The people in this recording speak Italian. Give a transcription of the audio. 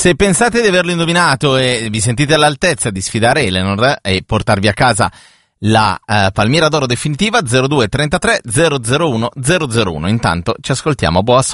Se pensate di averlo indovinato e vi sentite all'altezza di sfidare Eleanor e portarvi a casa la Palmiera d'Oro definitiva, 02 33 001 001. Intanto ci ascoltiamo Boa